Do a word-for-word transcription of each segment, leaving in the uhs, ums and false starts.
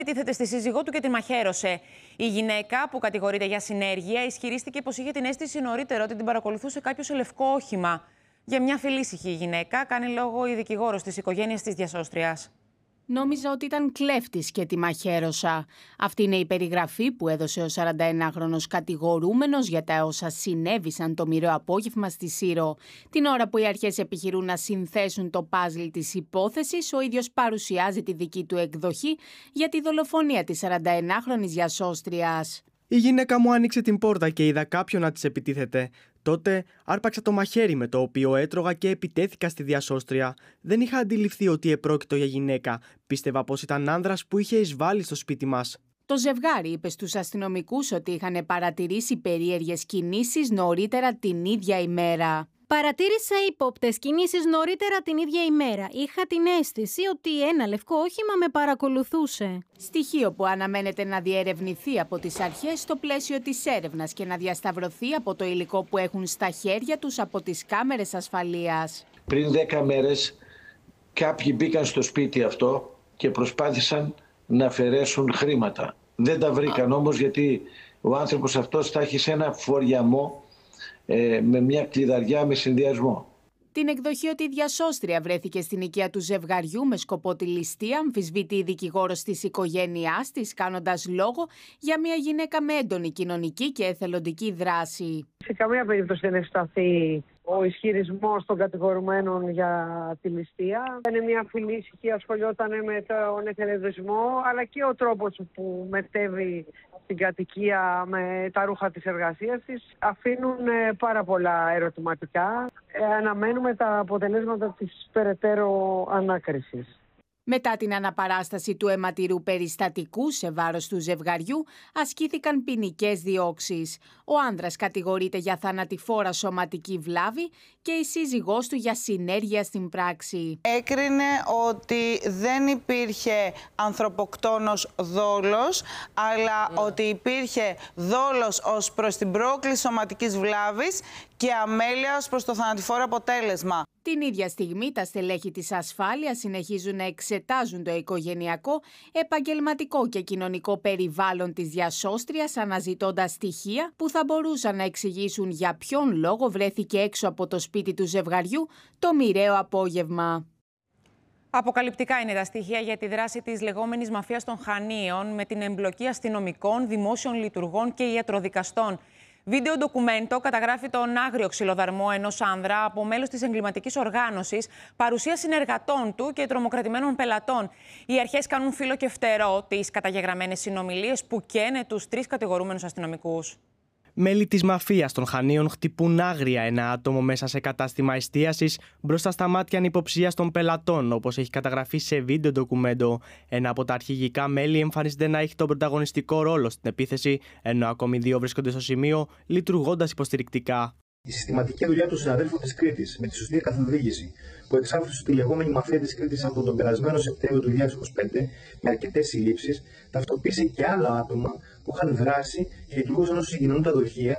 Επιτίθεται στη σύζυγό του και τη μαχαίρωσε. Η γυναίκα, που κατηγορείται για συνέργεια, ισχυρίστηκε πως είχε την αίσθηση νωρίτερα ότι την παρακολουθούσε κάποιο σε λευκό όχημα. Για μια φιλήσυχη γυναίκα, κάνει λόγο η δικηγόρος της οικογένειας της διασώστριας. Νόμιζα ότι ήταν κλέφτης και τη μαχαίρωσα. Αυτή είναι η περιγραφή που έδωσε ο σαρανταενάχρονος κατηγορούμενος για τα όσα συνέβησαν το μοιραίο απόγευμα στη Σύρο. Την ώρα που οι αρχές επιχειρούν να συνθέσουν το παζλ της υπόθεσης, ο ίδιος παρουσιάζει τη δική του εκδοχή για τη δολοφονία της σαρανταενάχρονης διασώστριας. Η γυναίκα μου άνοιξε την πόρτα και είδα κάποιον να της επιτίθεται. Τότε άρπαξα το μαχαίρι με το οποίο έτρωγα και επιτέθηκα στη διασώστρια. Δεν είχα αντιληφθεί ότι επρόκειτο για γυναίκα. Πίστευα πως ήταν άνδρας που είχε εισβάλει στο σπίτι μας. Το ζευγάρι είπε στους αστυνομικούς ότι είχαν παρατηρήσει περίεργες κινήσεις νωρίτερα την ίδια ημέρα. Παρατήρησα ύποπτες κινήσεις νωρίτερα την ίδια ημέρα. Είχα την αίσθηση ότι ένα λευκό όχημα με παρακολουθούσε. Στοιχείο που αναμένεται να διερευνηθεί από τις αρχές στο πλαίσιο της έρευνας και να διασταυρωθεί από το υλικό που έχουν στα χέρια τους από τις κάμερες ασφαλείας. Πριν δέκα μέρες κάποιοι μπήκαν στο σπίτι αυτό και προσπάθησαν να αφαιρέσουν χρήματα. Δεν τα βρήκαν όμως, γιατί ο άνθρωπος αυτός τα έχει σε ένα φοριαμό με μια κλειδαριά με συνδυασμό. Την εκδοχή ότι η διασώστρια βρέθηκε στην οικία του ζευγαριού με σκοπό τη ληστεία αμφισβητεί η δικηγόρος της οικογένειάς της, κάνοντας λόγο για μια γυναίκα με έντονη κοινωνική και εθελοντική δράση. Σε καμία περίπτωση δεν ευσταθεί ο ισχυρισμός των κατηγορουμένων για τη ληστεία. Είναι μια φιλήσυχη, ασχολιόταν με τον εθελοντισμό, αλλά και ο τρόπος που μετέβει στην κατοικία με τα ρούχα της εργασίας της αφήνουν πάρα πολλά ερωτηματικά. Αναμένουμε τα αποτελέσματα της περαιτέρω ανάκρισης. Μετά την αναπαράσταση του αιματηρού περιστατικού σε βάρος του ζευγαριού, ασκήθηκαν ποινικές διώξεις. Ο άνδρας κατηγορείται για θανατηφόρα σωματική βλάβη και η σύζυγός του για συνέργεια στην πράξη. Έκρινε ότι δεν υπήρχε ανθρωποκτόνος δόλος, αλλά mm. ότι υπήρχε δόλος ως προς την πρόκληση σωματικής βλάβης και αμέλεια ως προς το θανατηφόρο αποτέλεσμα. Την ίδια στιγμή τα στελέχη της ασφάλειας συνεχίζουν να εξετάζουν το οικογενειακό, επαγγελματικό και κοινωνικό περιβάλλον της διασώστριας, αναζητώντας στοιχεία που θα μπορούσαν να εξηγήσουν για ποιον λόγο βρέθηκε έξω από το σπίτι του ζευγαριού το μοιραίο απόγευμα. Αποκαλυπτικά είναι τα στοιχεία για τη δράση της λεγόμενης μαφίας των Χανίων, με την εμπλοκή αστυνομικών, δημόσιων λειτουργών και ιατροδικαστών. Βίντεο ντοκουμέντο καταγράφει τον άγριο ξυλοδαρμό ενός άνδρα από μέλος της εγκληματικής οργάνωσης, παρουσία συνεργατών του και τρομοκρατημένων πελατών. Οι αρχές κάνουν φύλλο και φτερό τις καταγεγραμμένες συνομιλίες που καίνε τους τρεις κατηγορούμενους αστυνομικούς. Μέλη της μαφίας των Χανίων χτυπούν άγρια ένα άτομο μέσα σε κατάστημα εστίασης μπροστά στα μάτια ανυποψίας των πελατών, όπως έχει καταγραφεί σε βίντεο ντοκουμέντο. Ένα από τα αρχηγικά μέλη εμφανίζεται να έχει τον πρωταγωνιστικό ρόλο στην επίθεση, ενώ ακόμη δύο βρίσκονται στο σημείο λειτουργώντας υποστηρικτικά. Η συστηματική δουλειά του συναδέλφου της Κρήτης με τη σωστή καθοδήγηση που εξάφρασε τη λεγόμενη μαφία της Κρήτης από τον περασμένο Σεπτέμβριο του δύο χιλιάδες είκοσι πέντε με αρκετές συλλήψεις, ταυτοποίησε και άλλα άτομα που είχαν δράσει και λειτουργούσαν ως συγκοινωνούν τα δοχεία.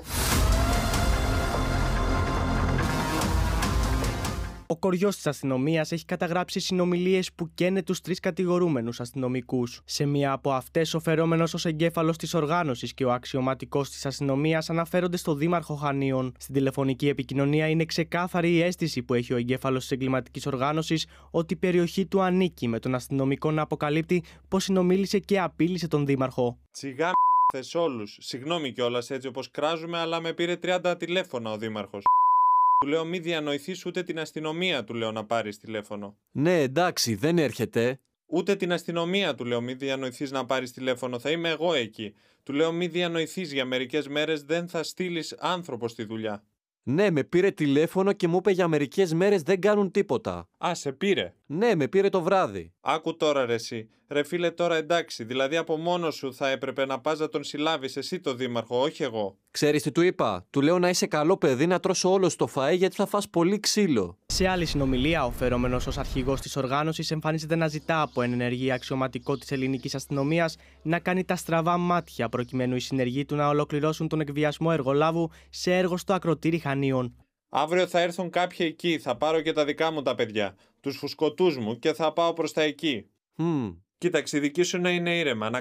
Ο κοριός της αστυνομίας έχει καταγράψει συνομιλίες που καίνε τους τρεις κατηγορούμενους αστυνομικούς. Σε μία από αυτές, ο φερόμενος ως εγκέφαλος της οργάνωσης και ο αξιωματικός της αστυνομίας αναφέρονται στο δήμαρχο Χανίων. Στην τηλεφωνική επικοινωνία είναι ξεκάθαρη η αίσθηση που έχει ο εγκέφαλος της εγκληματικής οργάνωσης ότι η περιοχή του ανήκει, με τον αστυνομικό να αποκαλύπτει πως συνομίλησε και απείλησε τον δήμαρχο. Σιγά θες όλους. Συγγνώμη κιόλας έτσι όπως κράζουμε, αλλά με πήρε τριάντα τηλέφωνα ο δήμαρχος. Του λέω μη διανοηθείς ούτε την αστυνομία, του λέω να πάρεις τηλέφωνο. Ναι, εντάξει, δεν έρχεται. Ούτε την αστυνομία, του λέω μη διανοηθείς να πάρεις τηλέφωνο, θα είμαι εγώ εκεί. Του λέω μη διανοηθείς, για μερικές μέρες δεν θα στείλεις άνθρωπο στη δουλειά. Ναι, με πήρε τηλέφωνο και μου είπε για μερικές μέρες δεν κάνουν τίποτα. Α, σε πήρε. Ναι, με πήρε το βράδυ. Άκου τώρα ρε εσύ. Ρε φίλε τώρα εντάξει, δηλαδή από μόνος σου θα έπρεπε να πας να τον συλλάβεις εσύ το δήμαρχο, όχι εγώ. Ξέρεις τι του είπα? Του λέω να είσαι καλό παιδί, να τρώσω όλο στο φαΐ γιατί θα φας πολύ ξύλο. Σε άλλη συνομιλία, ο φερόμενος ως αρχηγός της οργάνωσης εμφανίζεται να ζητά από έναν ενεργή αξιωματικό της ελληνικής αστυνομίας να κάνει τα στραβά μάτια προκειμένου οι συνεργοί του να ολοκληρώσουν τον εκβιασμό εργολάβου σε έργο στο ακροτήρι Χανίων. Αύριο θα έρθουν κάποιοι εκεί, θα πάρω και τα δικά μου τα παιδιά, τους φουσκωτούς μου και θα πάω προς τα εκεί. Mm. Κοίταξε, η δική σου να είναι ήρεμα. Να